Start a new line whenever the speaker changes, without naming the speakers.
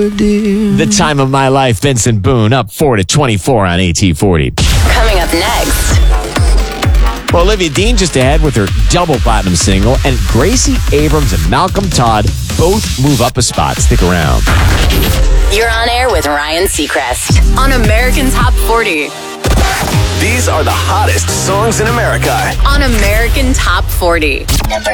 good, dear.
The Time of My Life, Benson Boone, up 4-24 on AT40.
Coming up next.
Well, Olivia Dean just ahead with her double platinum single, and Gracie Abrams and Malcolm Todd both move up a spot. Stick around.
You're on air with Ryan Seacrest on American Top 40.
These are the hottest songs in America.
On American Top 40.